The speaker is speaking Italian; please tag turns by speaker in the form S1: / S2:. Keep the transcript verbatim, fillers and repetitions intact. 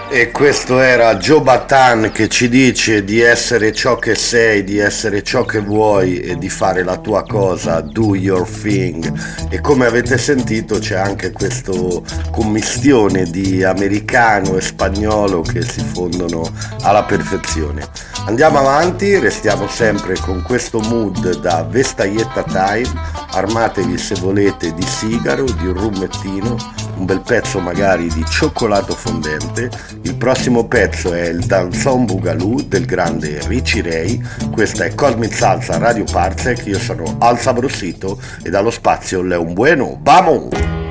S1: E questo era Joe Bataan che ci dice di essere ciò che sei, di essere ciò che vuoi e di fare la tua cosa, do your thing. E come avete sentito c'è anche questa commistione di americano e spagnolo che si fondono alla perfezione. Andiamo avanti, restiamo sempre con questo mood da Vestaietta Time, armatevi se volete di sigaro, di un rummettino, un bel pezzo magari di cioccolato fondente. Il prossimo pezzo è il Danzón Boogaloo del grande Richie Ray. Questa è Cosmic Salsa Radio Parsec. Io sono Al Sabrosito e dallo spazio le un bueno, vamos!